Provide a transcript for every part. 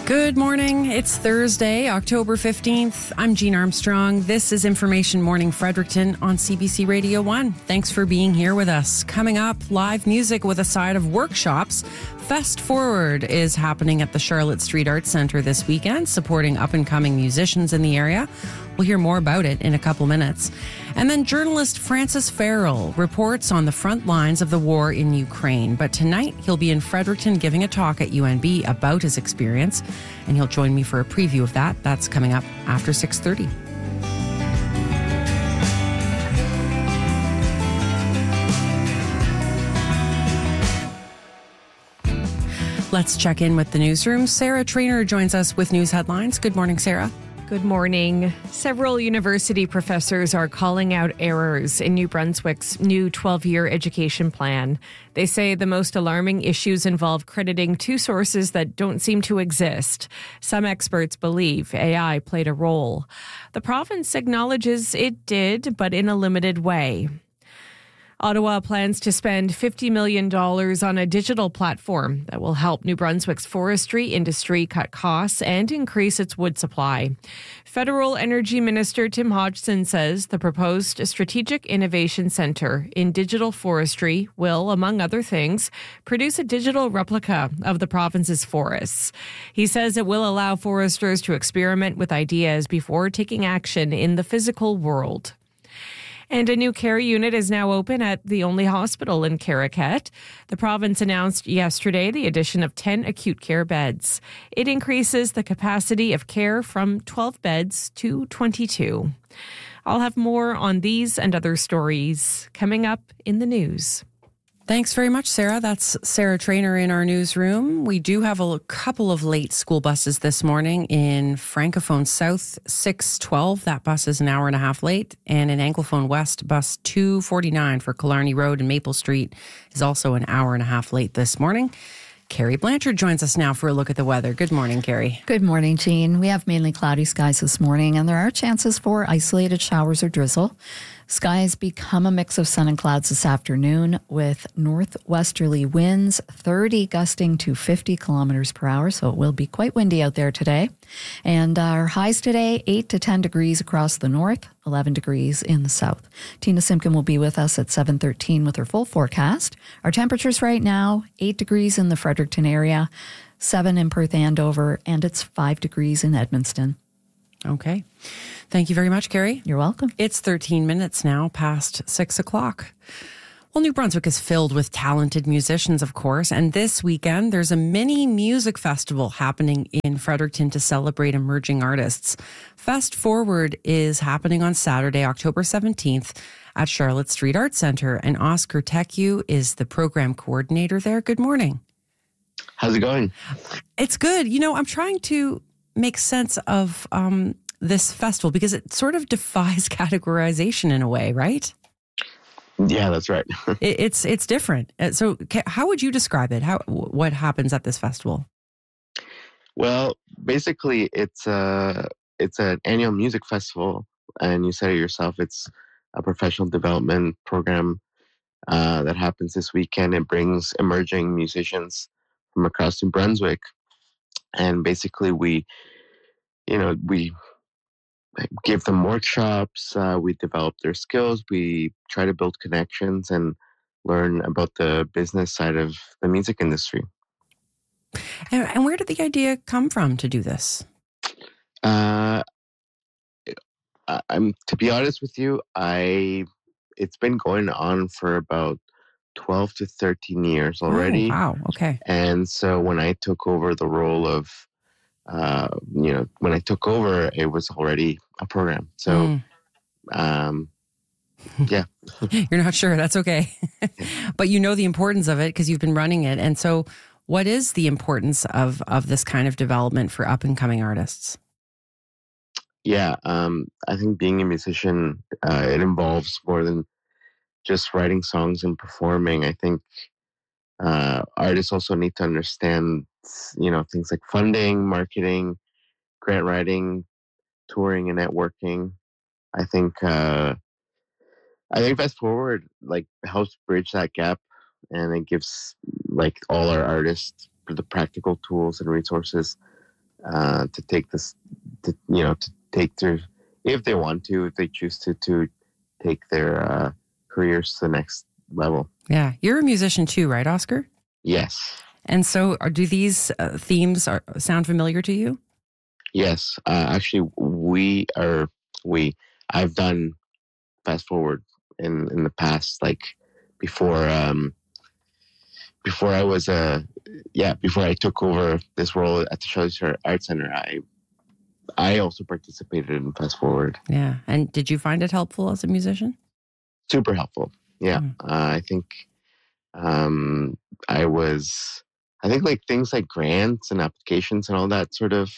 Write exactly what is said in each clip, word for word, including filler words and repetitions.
Good morning. It's Thursday, October fifteenth. I'm Jean Armstrong. This is Information Morning Fredericton on C B C Radio one. Thanks for being here with us. Coming up, live music with a side of workshops. Fest Forward is happening at the Charlotte Street Arts Centre this weekend, supporting up-and-coming musicians in the area. We'll hear more about it in a couple minutes. And then journalist Francis Farrell reports on the front lines of the war in Ukraine. But tonight, he'll be in Fredericton giving a talk at U N B about his experience. And he'll join me for a preview of that. That's coming up after six thirty. Let's check in with the newsroom. Sarah Trainer joins us with news headlines. Good morning, Sarah. Good morning. Several university professors are calling out errors in New Brunswick's new twelve-year education plan. They say the most alarming issues involve crediting two sources that don't seem to exist. Some experts believe A I played a role. The province acknowledges it did, but in a limited way. Ottawa plans to spend fifty million dollars on a digital platform that will help New Brunswick's forestry industry cut costs and increase its wood supply. Federal Energy Minister Tim Hodgson says the proposed Strategic Innovation Centre in Digital Forestry will, among other things, produce a digital replica of the province's forests. He says it will allow foresters to experiment with ideas before taking action in the physical world. And a new care unit is now open at the only hospital in Caraquet. The province announced yesterday the addition of ten acute care beds. It increases the capacity of care from twelve beds to twenty-two. I'll have more on these and other stories coming up in the news. Thanks very much, Sarah. That's Sarah Trainer in our newsroom. We do have a couple of late school buses this morning in Francophone South six twelve. That bus is an hour and a half late. And in Anglophone West, bus two forty-nine for Killarney Road and Maple Street is also an hour and a half late this morning. Carrie Blanchard joins us now for a look at the weather. Good morning, Carrie. Good morning, Jean. We have mainly cloudy skies this morning, and there are chances for isolated showers or drizzle. Skies become a mix of sun and clouds this afternoon with northwesterly winds, thirty gusting to fifty kilometers per hour, so it will be quite windy out there today. And our highs today, eight to ten degrees across the north, eleven degrees in the south. Tina Simpkin will be with us at seven thirteen with her full forecast. Our temperatures right now, eight degrees in the Fredericton area, seven in Perth Andover, and it's five degrees in Edmundston. Okay. Thank you very much, Carrie. You're welcome. It's thirteen minutes now past six o'clock. Well, New Brunswick is filled with talented musicians, of course, and this weekend there's a mini music festival happening in Fredericton to celebrate emerging artists. Fest Forward is happening on Saturday, October seventeenth at Charlotte Street Arts Centre, and Oscar Tecu is the program coordinator there. Good morning. How's it going? It's good. You know, I'm trying to make sense of um, this festival because it sort of defies categorization in a way, right? Yeah, that's right. it, it's it's different. Uh, So, ca- how would you describe it? How what happens at this festival? Well, basically, it's a it's an annual music festival, and you said it yourself. It's a professional development program uh, that happens this weekend. It brings emerging musicians from across New Brunswick, and basically, we, you know, we give them workshops, uh, we develop their skills, we try to build connections and learn about the business side of the music industry. And, and where did the idea come from to do this? Uh, I- I'm to be honest with you, I it's been going on for about twelve to thirteen years already. Oh, wow. Okay. And so when I took over the role of Uh, you know, when I took over, it was already a program. So, Mm. um, yeah. You're not sure. That's okay. But you know the importance of it because you've been running it. And so what is the importance of, of this kind of development for up and coming artists? Yeah. Um, I think being a musician, uh, it involves more than just writing songs and performing. I think uh, artists also need to understand, you know, things like funding, marketing, grant writing, touring, and networking. I think uh, I think Fast Forward like helps bridge that gap, and it gives like all our artists the practical tools and resources uh, to take this, to, you know, to take their, if they want to, if they choose to, to take their uh, careers to the next level. Yeah. You're a musician too, right, Oscar? Yes. And so are, do these uh, themes are, sound familiar to you? Yes. Uh, actually, we are, we, I've done Fast Forward in, in the past, like before, um, before I was, uh, yeah, before I took over this role at the Charlie Star Art Center, I, I also participated in Fast Forward. Yeah. And did you find it helpful as a musician? Super helpful. Yeah. Mm. Uh, I think, um, I was, I think like things like grants and applications and all that sort of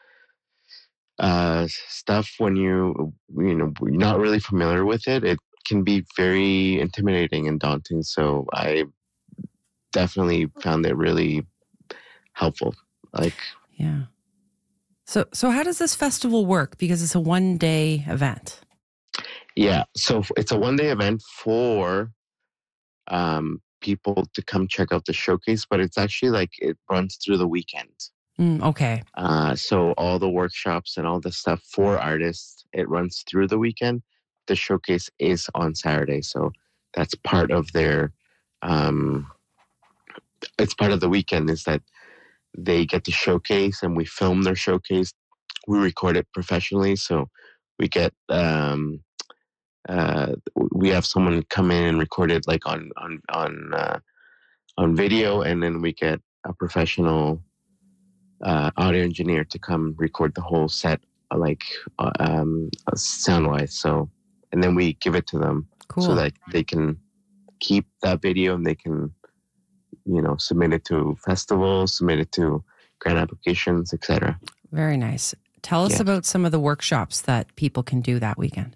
uh, stuff, when you, you know, you're not really familiar with it, it can be very intimidating and daunting. So I definitely found it really helpful. Like, Yeah. So, so how does this festival work? Because it's a one day event. yeah. So it's a one day event for, um, people to come check out the showcase, but it's actually like it runs through the weekend. Mm, okay. Uh, so all the workshops and all the stuff for artists, it runs through the weekend. The showcase is on Saturday, so that's part of their. Um, it's part of the weekend is that they get to showcase, and we film their showcase. We record it professionally, so we get. Um, uh, we have someone come in and record it like on on on uh, on video, and then we get a professional uh, audio engineer to come record the whole set, uh, like uh, um, uh, sound wise. So, and then we give it to them Cool. so that they can keep that video and they can, you know, submit it to festivals, submit it to grant applications, et cetera. Very nice. Tell us Yeah. about some of the workshops that people can do that weekend.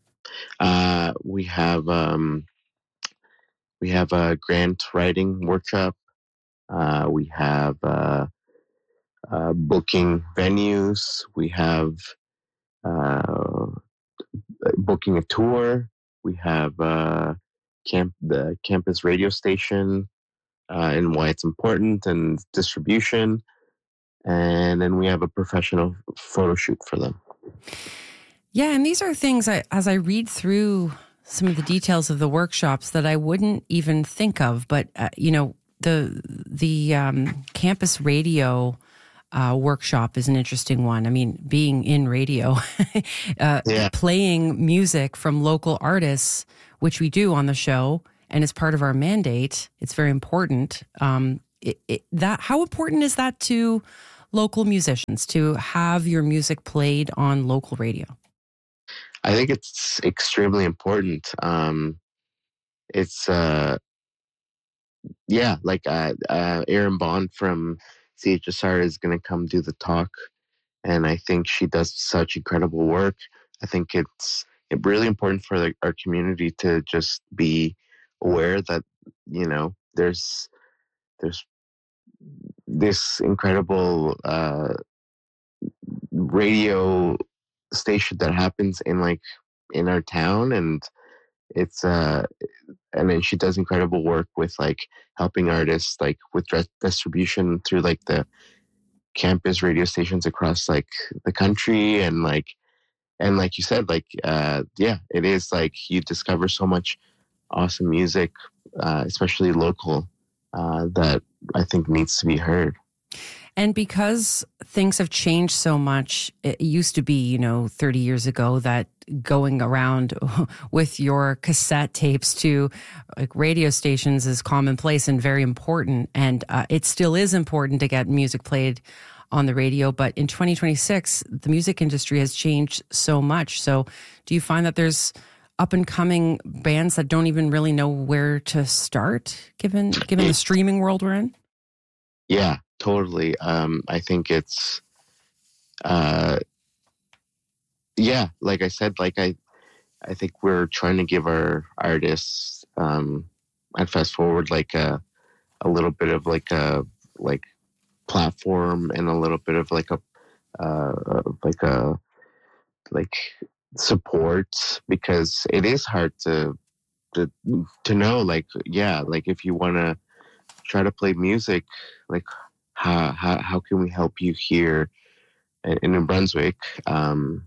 Uh, we have um, we have a grant writing workshop. Uh, we have uh, uh, booking venues. We have uh, booking a tour. We have uh, camp the campus radio station uh, and why it's important, and distribution. And then we have a professional photo shoot for them. Yeah, and these are things I, as I read through some of the details of the workshops that I wouldn't even think of. But uh, you know, the the um, campus radio uh, workshop is an interesting one. I mean, being in radio, uh, Yeah. playing music from local artists, which we do on the show, and it's part of our mandate. It's very important. Um, it, it, that how important is that to local musicians to have your music played on local radio? I think it's extremely important. Um, it's uh, yeah, like uh, uh, Erin Bond from C H S R is going to come do the talk, and I think she does such incredible work. I think it's it's really important for the, our community to just be aware that, you know, there's there's this incredible uh, radio station that happens in like in our town, and it's uh and then she does incredible work with like helping artists like with dres- distribution through like the campus radio stations across like the country, and like and like you said, like uh yeah, it is like you discover so much awesome music, uh especially local, uh that I think needs to be heard. And because things have changed so much, it used to be, you know, thirty years ago that going around with your cassette tapes to like radio stations is commonplace and very important. And uh, it still is important to get music played on the radio. But in twenty twenty-six, the music industry has changed so much. So do you find that there's up and coming bands that don't even really know where to start, given given the streaming world we're in? Yeah, totally. Um, I think it's, uh, yeah, like I said, like I, I think we're trying to give our artists um, at Fast Forward like a, a little bit of like a like platform, and a little bit of like a, uh, like a like support, because it is hard to to to know, like, yeah, like if you want to try to play music, like how how how can we help you here? in New Brunswick um,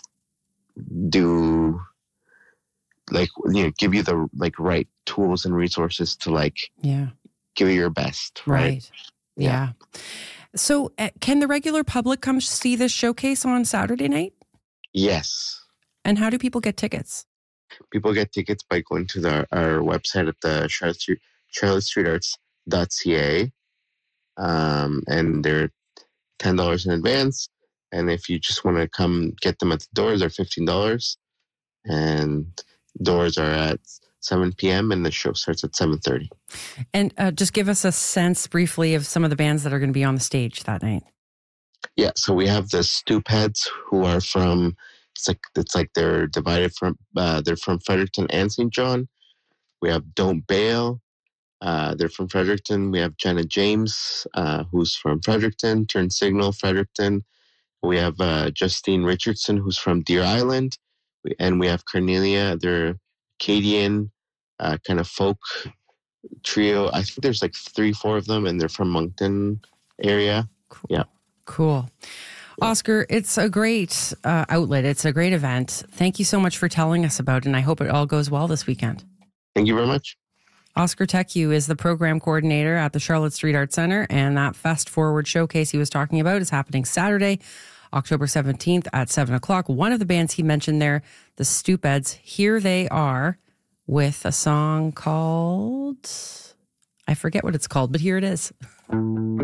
do like, you know, give you the like right tools and resources to like yeah give it your best. right, Right. yeah, yeah. So uh, can the regular public come see this showcase on Saturday night? Yes. And how do people get tickets? People get tickets by going to the, our website at the Charlotte Street, charlotte street arts dot c a. Um, and they're ten dollars in advance. And if you just want to come get them at the doors, they're fifteen dollars. And doors are at seven p.m. and the show starts at seven thirty. And uh, just give us a sense briefly of some of the bands that are going to be on the stage that night. Yeah, so we have the Stupheads, who are from, it's like it's like they're divided from, uh, they're from Fredericton and Saint John. We have Don't Bail. Uh, they're from Fredericton. We have Jenna James, uh, who's from Fredericton. Turn Signal, Fredericton. We have uh, Justine Richardson, who's from Deer Island. We, and we have Cornelia. They're Acadian, uh, kind of folk trio. I think there's like three, four of them, and they're from Moncton area. Cool. Yeah. Cool. Oscar, it's a great uh, outlet. It's a great event. Thank you so much for telling us about it, and I hope it all goes well this weekend. Thank you very much. Oscar Tecu is the program coordinator at the Charlotte Street Arts Center, and that Fest Forward showcase he was talking about is happening Saturday, October seventeenth at seven o'clock. One of the bands he mentioned there, the Stupheads, here they are with a song called, I forget what it's called, but here it is.